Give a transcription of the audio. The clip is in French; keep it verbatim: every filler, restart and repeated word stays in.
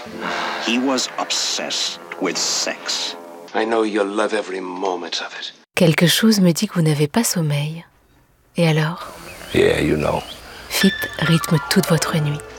He was obsessed with sex. I know you'll love every moment of it. Quelque chose me dit que vous n'avez pas sommeil. Et alors ? Yeah, you know. F I P rythme toute votre nuit.